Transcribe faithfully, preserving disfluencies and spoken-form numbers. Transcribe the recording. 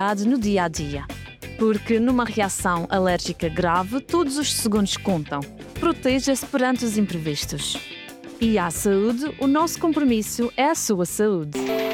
cuidado no dia a dia. Porque numa reação alérgica grave, todos os segundos contam. Proteja-se perante os imprevistos. E à saúde, o nosso compromisso é a sua saúde.